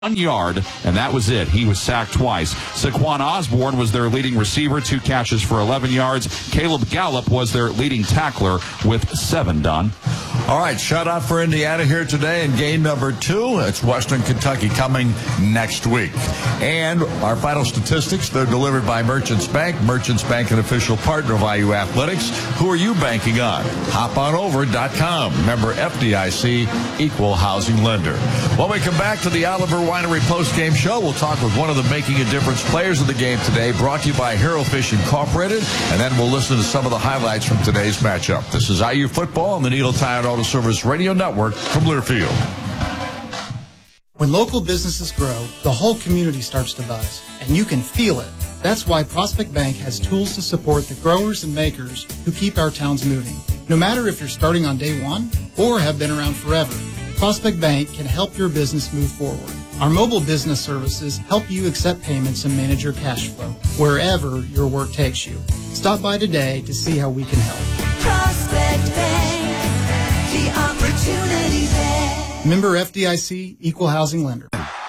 1 yard, and that was it. He was sacked twice. Saquon Osborne was their leading receiver, 2 catches for 11 yards. Caleb Gallup was their leading tackler with 7 done. All right, shutout for Indiana here today in game number 2. It's Western Kentucky coming next week. And our final statistics, they're delivered by Merchants Bank. Merchants Bank, an official partner of IU Athletics. Who are you banking on? HopOnOver.com. Member FDIC, equal housing lender. When we come back to the Oliver Winery post-game show, we'll talk with one of the Making a Difference players of the game today, brought to you by Hero Fish Incorporated, and then we'll listen to some of the highlights from today's matchup. This is IU Football on the Needle Tire Auto Service Radio Network from Learfield. When local businesses grow, the whole community starts to buzz, and you can feel it. That's why Prospect Bank has tools to support the growers and makers who keep our towns moving. No matter if you're starting on day one or have been around forever, Prospect Bank can help your business move forward. Our mobile business services help you accept payments and manage your cash flow wherever your work takes you. Stop by today to see how we can help. Prospect Bank, the opportunity there. Member FDIC, equal housing lender.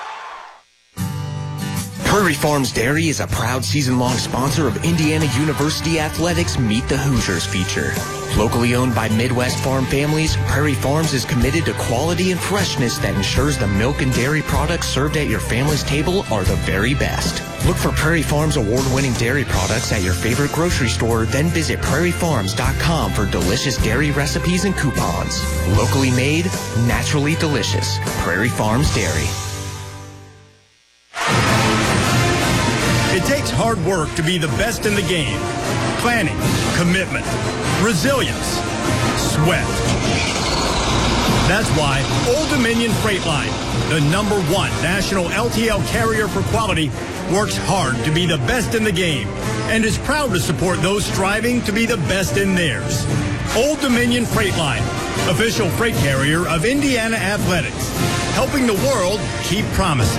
Prairie Farms Dairy is a proud season-long sponsor of Indiana University Athletics Meet the Hoosiers feature. Locally owned by Midwest farm families, Prairie Farms is committed to quality and freshness that ensures the milk and dairy products served at your family's table are the very best. Look for Prairie Farms award-winning dairy products at your favorite grocery store, then visit prairiefarms.com for delicious dairy recipes and coupons. Locally made, naturally delicious. Prairie Farms Dairy. It takes hard work to be the best in the game. Planning, commitment, resilience, sweat. That's why Old Dominion Freight Line, the #1 national LTL carrier for quality, works hard to be the best in the game and is proud to support those striving to be the best in theirs. Old Dominion Freight Line, official freight carrier of Indiana Athletics, helping the world keep promises.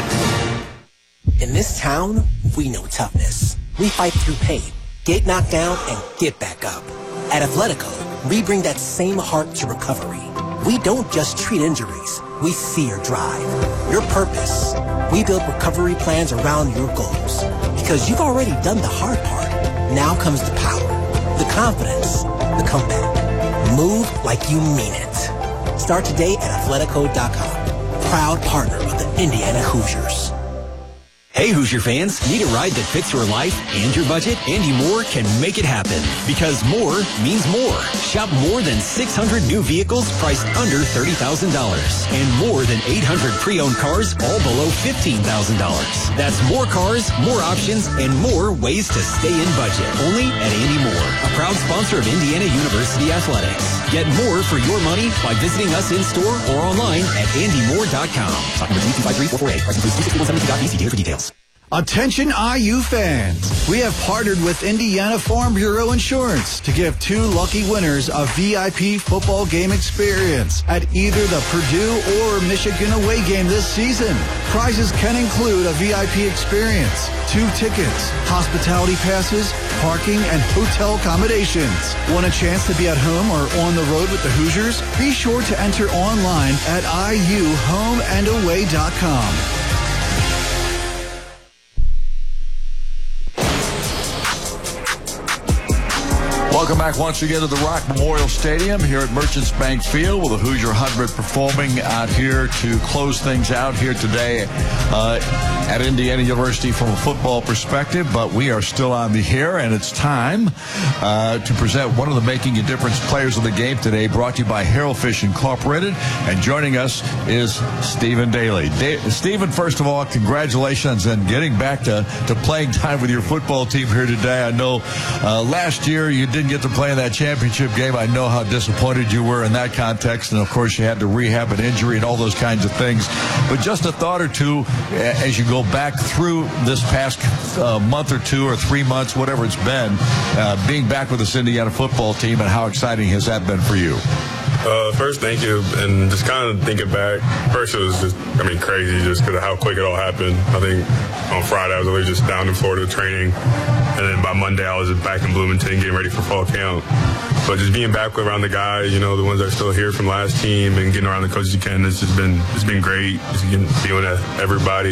In this town, we know toughness. We fight through pain, get knocked down, and get back up. At Athletico, we bring that same heart to recovery. We don't just treat injuries, we see your drive, your purpose. We build recovery plans around your goals. Because you've already done the hard part. Now comes the power, the confidence, the comeback. Move like you mean it. Start today at Athletico.com. Proud partner of the Indiana Hoosiers. Hey Hoosier fans, need a ride that fits your life and your budget? Andy Moore can make it happen. Because more means more. Shop more than 600 new vehicles priced under $30,000. And more than 800 pre-owned cars all below $15,000. That's more cars, more options, and more ways to stay in budget. Only at Andy Moore, a proud sponsor of Indiana University Athletics. Get more for your money by visiting us in-store or online at andymore.com. Stock number 253-448. Price includes 261.72.BC. Dealer for details. Attention IU fans, we have partnered with Indiana Farm Bureau Insurance to give 2 lucky winners a VIP football game experience at either the Purdue or Michigan away game this season. Prizes can include a VIP experience, 2 tickets, hospitality passes, parking, and hotel accommodations. Want a chance to be at home or on the road with the Hoosiers? Be sure to enter online at iuhomeandaway.com. Welcome back once again to the Rock Memorial Stadium here at Merchants Bank Field with the Hoosier 100 performing out here to close things out here today at Indiana University from a football perspective. But we are still on the air, and it's time to present one of the Making a Difference players of the game today, brought to you by Hero Fish Incorporated. And joining us is Stephen Daly. Stephen, first of all, congratulations on getting back to playing time with your football team here today. I know last year you didn't get to play in that championship game. I know how disappointed you were in that context, and of course you had to rehab an injury and all those kinds of things. But just a thought or two as you go back through this past month or 2 or 3 months, whatever it's been, being back with this Indiana football team, and how exciting has that been for you? First, thank you. And just kind of thinking back, first it was just, crazy just because of how quick it all happened. I think on Friday I was really just down in Florida training. And then by Monday I was back in Bloomington getting ready for fall camp. But just being back around the guys, the ones that are still here from last team and getting around the coaches you can, it's been great. Just feeling everybody.